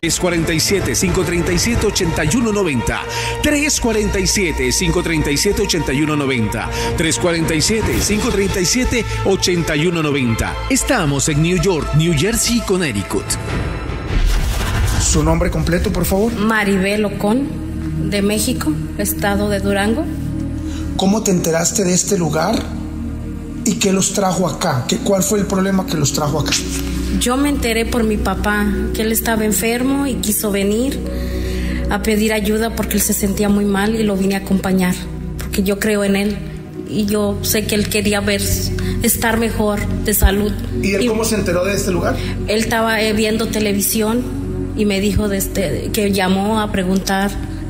347-537-8190. 347-537-8190. 347-537-8190. Estamos en New York, New Jersey, Connecticut. ¿Su nombre completo, por favor? Maribel Ocón, de México, estado de Durango. ¿Cómo te enteraste de este lugar y qué los trajo acá? ¿Cuál fue el problema que los trajo acá? Yo me enteré por mi papá, que él estaba enfermo y quiso venir a pedir ayuda porque él se sentía muy mal y lo vine a acompañar, porque yo creo en él y yo sé que él quería estar mejor de salud. ¿Y él cómo se enteró de este lugar? Él estaba viendo televisión y me dijo que llamó a preguntar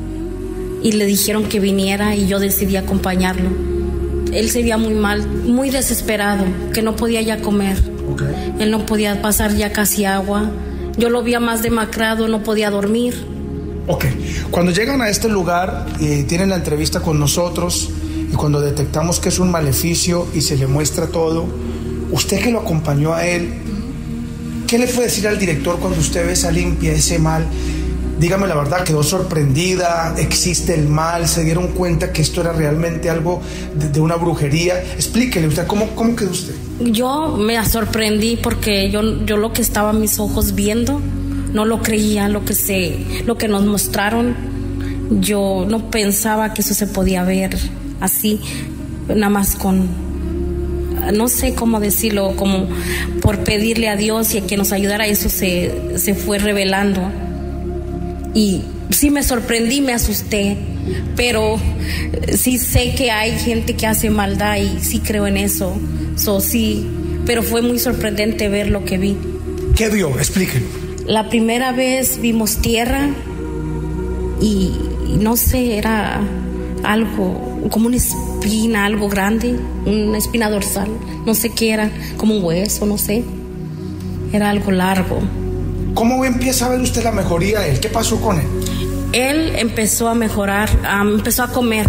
y le dijeron que viniera y yo decidí acompañarlo. Él se veía muy mal, muy desesperado, que no podía ya comer. Okay. Él no podía pasar ya casi agua. Yo lo veía más demacrado, no podía dormir. Ok, cuando llegan a este lugar y tienen la entrevista con nosotros y cuando detectamos que es un maleficio y se le muestra todo, usted que lo acompañó a él, ¿qué le puede decir al director cuando usted ve esa limpia, ese mal? Dígame la verdad, ¿quedó sorprendida? ¿Existe el mal? ¿Se dieron cuenta que esto era realmente algo de una brujería? Explíquele usted, ¿cómo quedó usted? Yo me sorprendí porque yo lo que estaba a mis ojos viendo, no lo creía, lo que nos mostraron. Yo no pensaba que eso se podía ver así, nada más con, no sé cómo decirlo, como por pedirle a Dios y a que nos ayudara, eso se fue revelando. Y sí me sorprendí, me asusté, pero sí sé que hay gente que hace maldad y sí creo en eso. Sí, pero fue muy sorprendente ver lo que vi. ¿Qué vio? Explíquenme. La primera vez vimos tierra y no sé, era algo como una espina, algo grande, una espina dorsal, no sé qué era, como un hueso, no sé, era algo largo. ¿Cómo empieza a ver usted la mejoría de él? ¿Qué pasó con él? Él empezó a mejorar, empezó a comer,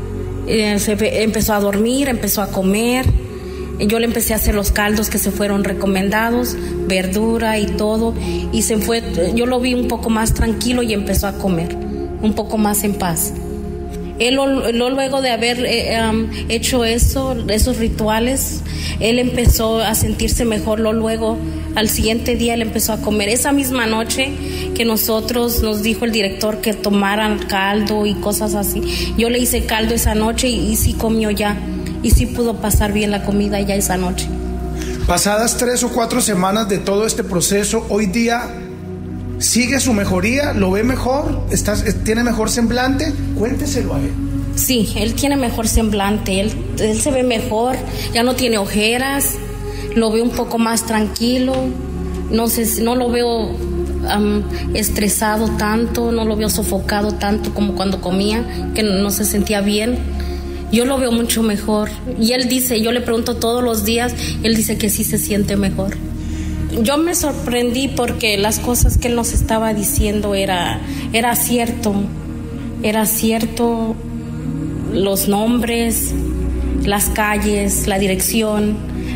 empezó a dormir, empezó a comer. Yo le empecé a hacer los caldos que se fueron recomendados, verdura y todo, y se fue. Yo lo vi un poco más tranquilo y empezó a comer, un poco más en paz. Él luego de haber hecho esos rituales, él empezó a sentirse mejor. Luego, al siguiente día, él empezó a comer. Esa misma noche que nos dijo el director que tomaran caldo y cosas así, yo le hice caldo esa noche y sí comió ya. Y sí pudo pasar bien la comida ya esa noche. Pasadas 3 o 4 semanas de todo este proceso, hoy día, ¿sigue su mejoría? ¿Lo ve mejor? ¿Tiene mejor semblante? Cuénteselo a él. Sí, él tiene mejor semblante, él se ve mejor, ya no tiene ojeras, lo veo un poco más tranquilo, no lo veo estresado tanto, no lo veo sofocado tanto como cuando comía, que no se sentía bien. Yo lo veo mucho mejor. Y él dice, yo le pregunto todos los días, él dice que sí se siente mejor. Yo me sorprendí porque las cosas que él nos estaba diciendo era cierto. Era cierto, los nombres, las calles, la dirección.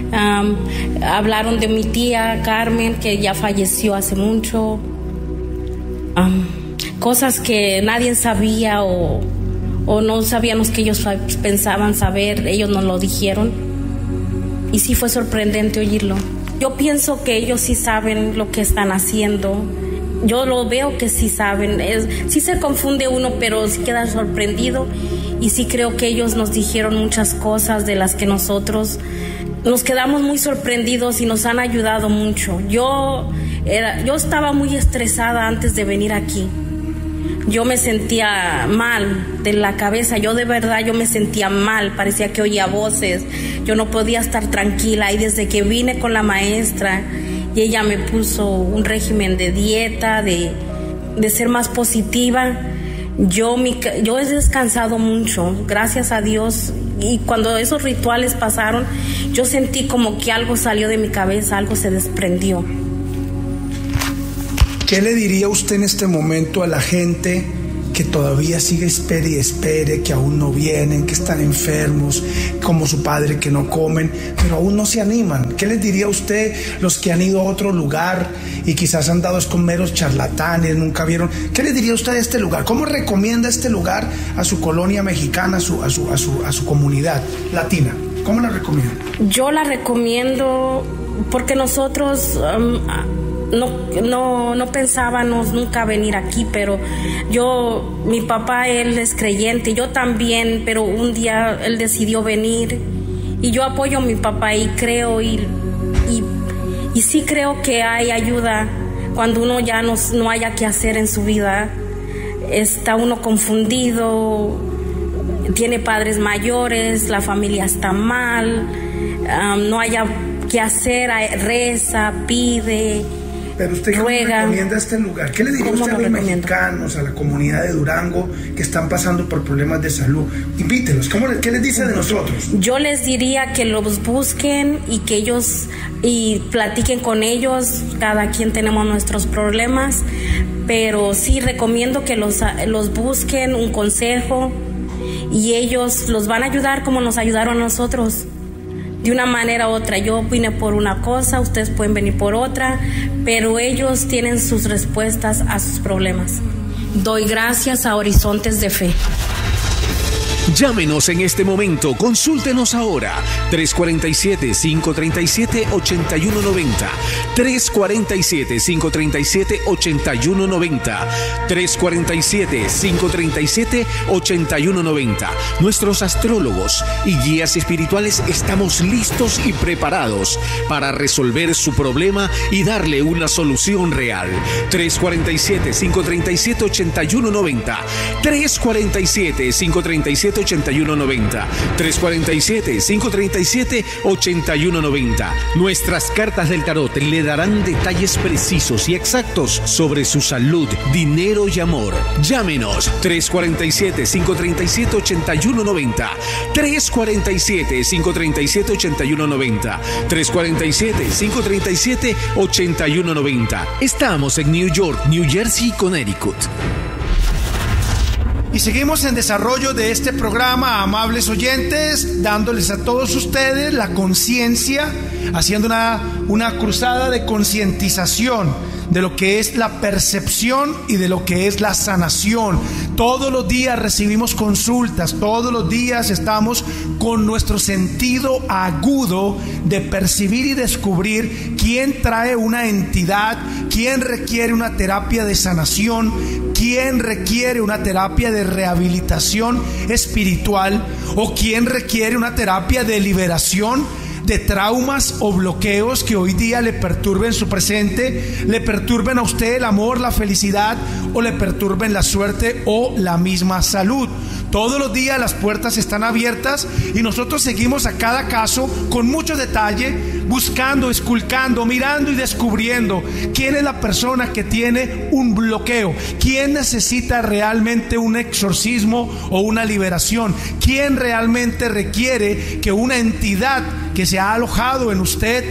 Hablaron de mi tía Carmen, que ya falleció hace mucho. Cosas que nadie sabía o no sabíamos que ellos pensaban saber, ellos nos lo dijeron y sí fue sorprendente oírlo. Yo pienso que ellos sí saben lo que están haciendo, yo lo veo que sí saben, sí se confunde uno, pero sí queda sorprendido y sí creo que ellos nos dijeron muchas cosas de las que nosotros nos quedamos muy sorprendidos y nos han ayudado mucho. Yo estaba muy estresada antes de venir aquí. Yo me sentía mal de la cabeza, yo me sentía mal, parecía que oía voces, yo no podía estar tranquila y desde que vine con la maestra y ella me puso un régimen de dieta, de ser más positiva, yo he descansado mucho, gracias a Dios, y cuando esos rituales pasaron, yo sentí como que algo salió de mi cabeza, algo se desprendió. ¿Qué le diría usted en este momento a la gente que todavía sigue espere y espere, que aún no vienen, que están enfermos, como su padre, que no comen, pero aún no se animan? ¿Qué les diría a usted, los que han ido a otro lugar y quizás han dado con meros charlatanes, nunca vieron? ¿Qué les diría usted de este lugar? ¿Cómo recomienda este lugar a su colonia mexicana, a su comunidad latina? ¿Cómo la recomienda? Yo la recomiendo porque nosotros no pensábamos nunca venir aquí, pero mi papá, él es creyente, yo también, pero un día él decidió venir y yo apoyo a mi papá y creo y sí creo que hay ayuda cuando uno ya no haya qué hacer en su vida, está uno confundido, tiene padres mayores, la familia está mal, no haya qué hacer, reza, pide. Pero usted, ¿cómo recomienda este lugar? ¿Qué le diría usted a los mexicanos, a la comunidad de Durango que están pasando por problemas de salud? Invítelos. ¿Qué les dice de nosotros? Yo les diría que los busquen y que ellos platiquen con ellos. Cada quien tenemos nuestros problemas, pero sí recomiendo que los busquen, un consejo, y ellos los van a ayudar como nos ayudaron a nosotros. De una manera u otra, yo vine por una cosa, ustedes pueden venir por otra, pero ellos tienen sus respuestas a sus problemas. Doy gracias a Horizontes de Fe. Llámenos en este momento, consúltenos ahora, 347-537-8190, 347-537-8190, 347-537-8190. Nuestros astrólogos y guías espirituales estamos listos y preparados para resolver su problema y darle una solución real. 347-537-8190, 347-537-8190, 347-537-8190. Nuestras cartas del tarot le darán detalles precisos y exactos sobre su salud, dinero y amor. Llámenos 347-537-8190, 347-537-8190, 347-537-8190. Estamos en New York, New Jersey y Connecticut. Y seguimos en desarrollo de este programa, amables oyentes, dándoles a todos ustedes la conciencia, haciendo una cruzada de concientización de lo que es la percepción y de lo que es la sanación. Todos los días recibimos consultas, todos los días estamos con nuestro sentido agudo de percibir y descubrir quién trae una entidad, quién requiere una terapia de sanación, quién requiere una terapia de rehabilitación espiritual o quién requiere una terapia de liberación de traumas o bloqueos que hoy día le perturben su presente, le perturben a usted el amor, la felicidad, o le perturben la suerte o la misma salud. Todos los días las puertas están abiertas y nosotros seguimos a cada caso con mucho detalle, buscando, esculcando, mirando y descubriendo quién es la persona que tiene un bloqueo, quién necesita realmente un exorcismo o una liberación, quién realmente requiere que una entidad que se ha alojado en usted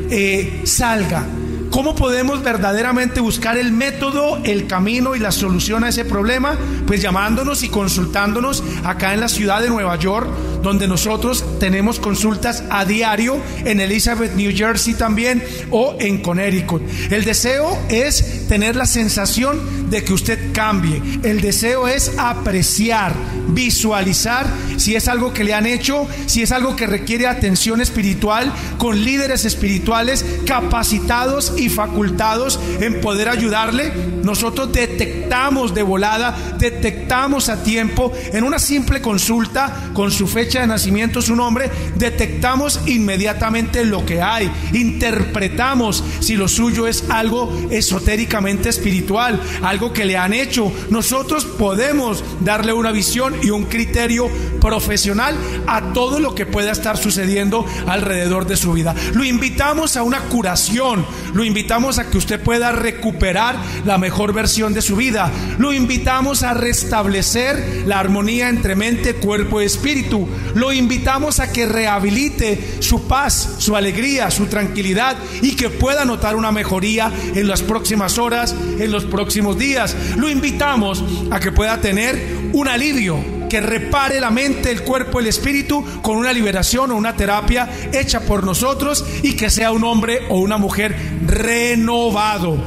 salga. ¿Cómo podemos verdaderamente buscar el método, el camino y la solución a ese problema? Pues llamándonos y consultándonos acá en la ciudad de Nueva York, donde nosotros tenemos consultas a diario, en Elizabeth, New Jersey también, o en Connecticut. El deseo es tener la sensación de que usted cambie. El deseo es apreciar, visualizar si es algo que le han hecho, si es algo que requiere atención espiritual, con líderes espirituales capacitados y facultados en poder ayudarle. Nosotros detectamos de volada, detectamos a tiempo, en una simple consulta con su fecha de nacimiento, su nombre, detectamos inmediatamente lo que hay, interpretamos si lo suyo es algo esotéricamente espiritual, algo que le han hecho. Nosotros podemos darle una visión y un criterio profesional a todo lo que pueda estar sucediendo alrededor de su vida. Lo invitamos a una curación, lo invitamos a que usted pueda recuperar la mejor versión de su vida. Lo invitamos a restablecer la armonía entre mente, cuerpo y espíritu. Lo invitamos a que rehabilite su paz, su alegría, su tranquilidad, y que pueda notar una mejoría en las próximas horas, en los próximos días. Lo invitamos a que pueda tener un alivio, que repare la mente, el cuerpo, el espíritu con una liberación o una terapia hecha por nosotros, y que sea un hombre o una mujer renovado,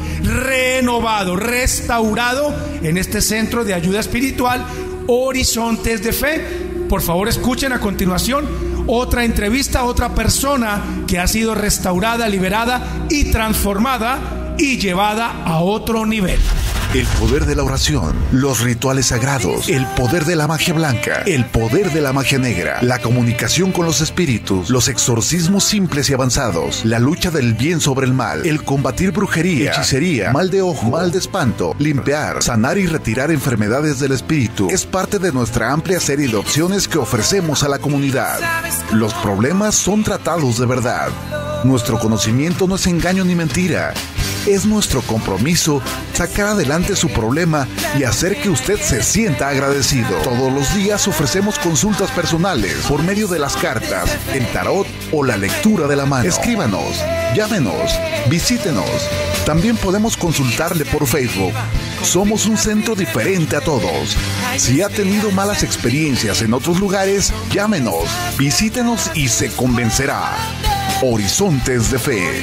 restaurado en este centro de ayuda espiritual Horizontes de Fe. Por favor, escuchen a continuación otra entrevista a otra persona que ha sido restaurada, liberada y transformada y llevada a otro nivel. El poder de la oración, los rituales sagrados, el poder de la magia blanca, el poder de la magia negra, la comunicación con los espíritus, los exorcismos simples y avanzados, la lucha del bien sobre el mal, el combatir brujería, hechicería, mal de ojo, mal de espanto, limpiar, sanar y retirar enfermedades del espíritu. Es parte de nuestra amplia serie de opciones que ofrecemos a la comunidad. Los problemas son tratados de verdad. Nuestro conocimiento no es engaño ni mentira. Es nuestro compromiso sacar adelante su problema y hacer que usted se sienta agradecido. Todos los días ofrecemos consultas personales por medio de las cartas, el tarot o la lectura de la mano. Escríbanos, llámenos, visítenos. También podemos consultarle por Facebook. Somos un centro diferente a todos. Si ha tenido malas experiencias en otros lugares, llámenos, visítenos y se convencerá. Horizontes de Fe.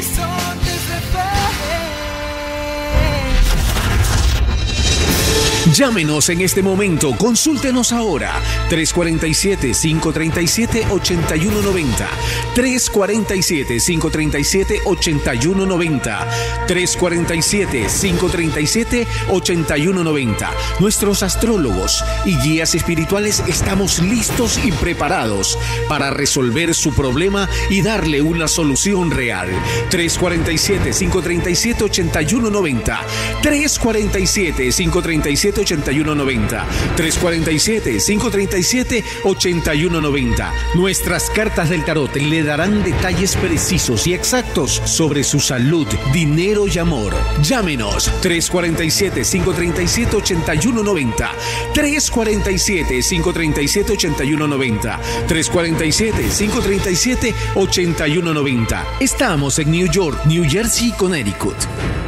Llámenos en este momento, consúltenos ahora. 347-537-8190. 347-537-8190. 347-537-8190. Nuestros astrólogos y guías espirituales estamos listos y preparados para resolver su problema y darle una solución real. 347-537-8190. 347-537-8190. 347-537-8190. Nuestras cartas del tarot le darán detalles precisos y exactos sobre su salud, dinero y amor. Llámenos 347-537-8190. 347-537-8190. 347-537-8190. Estamos en New York, New Jersey, Connecticut.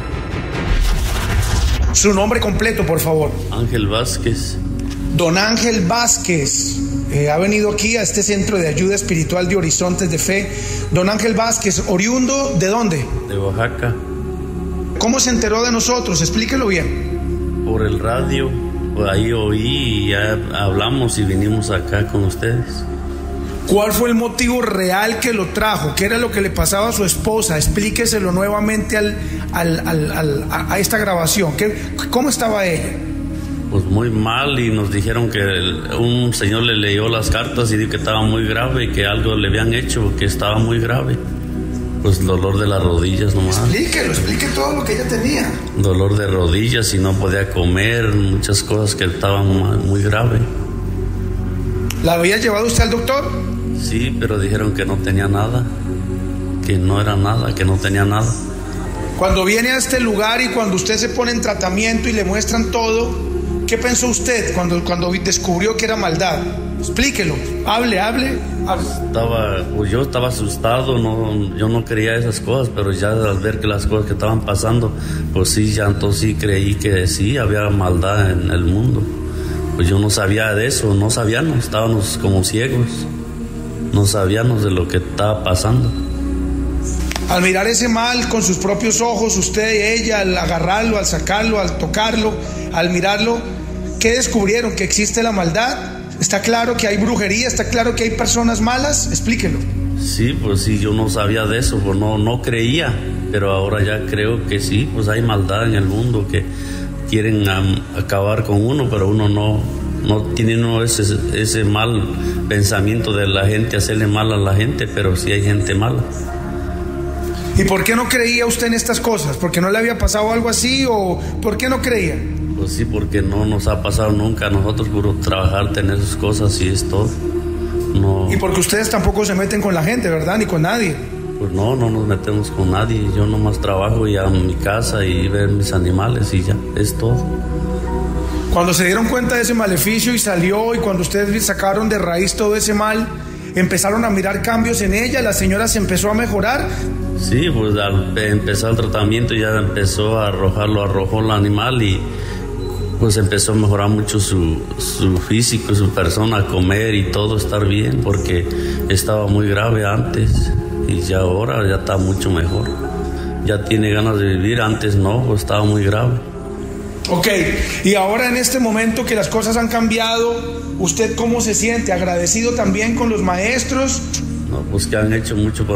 Su nombre completo, por favor. Ángel Vázquez. Don Ángel Vázquez ha venido aquí a este centro de ayuda espiritual de Horizontes de Fe. Don Ángel Vázquez, ¿oriundo de dónde? De Oaxaca. ¿Cómo se enteró de nosotros? Explíquelo bien. Por el radio, por ahí oí y ya hablamos y vinimos acá con ustedes. ¿Cuál fue el motivo real que lo trajo? ¿Qué era lo que le pasaba a su esposa? Explíqueselo nuevamente a esta grabación. ¿Cómo estaba ella? Pues muy mal, y nos dijeron que un señor le leyó las cartas y dijo que estaba muy grave, que algo le habían hecho, que estaba muy grave. Pues dolor de las rodillas nomás. Explique todo lo que ella tenía. Dolor de rodillas y no podía comer, muchas cosas que estaban muy grave. ¿La había llevado usted al doctor? Sí, pero dijeron que no tenía nada, que no era nada, que no tenía nada. Cuando viene a este lugar y cuando usted se pone en tratamiento y le muestran todo, ¿qué pensó usted cuando descubrió que era maldad? Explíquelo, hable. Yo estaba asustado, yo no creía esas cosas, pero ya al ver que las cosas que estaban pasando, pues sí, ya entonces sí creí que sí, había maldad en el mundo. Pues yo no sabía de eso, no sabíamos, estábamos como ciegos, no sabíamos de lo que estaba pasando. Al mirar ese mal con sus propios ojos, usted y ella, al agarrarlo, al sacarlo, al tocarlo, al mirarlo, ¿qué descubrieron? ¿Que existe la maldad? ¿Está claro que hay brujería? ¿Está claro que hay personas malas? Explíquelo. Sí, pues sí, yo no sabía de eso, pues no creía, pero ahora ya creo que sí, pues hay maldad en el mundo, que quieren acabar con uno, pero uno no tiene ese mal pensamiento de la gente, hacerle mal a la gente, pero sí hay gente mala. ¿Y por qué no creía usted en estas cosas? ¿Porque no le había pasado algo así o por qué no creía? Pues sí, porque no nos ha pasado nunca a nosotros por trabajar, tener esas cosas y es todo. No. Y porque ustedes tampoco se meten con la gente, ¿verdad? Ni con nadie. Pues no nos metemos con nadie. Yo nomás trabajo ya en mi casa y ver mis animales y ya, es todo. Cuando se dieron cuenta de ese maleficio y salió, y cuando ustedes sacaron de raíz todo ese mal, ¿empezaron a mirar cambios en ella? ¿La señora se empezó a mejorar? Sí, pues al empezar el tratamiento ya empezó a arrojó el animal y pues empezó a mejorar mucho su físico, su persona, a comer y todo, estar bien, porque estaba muy grave antes y ya ahora ya está mucho mejor. Ya tiene ganas de vivir, antes no, pues estaba muy grave. Ok, y ahora en este momento que las cosas han cambiado, ¿usted cómo se siente? ¿Agradecido también con los maestros? No, pues que han hecho mucho por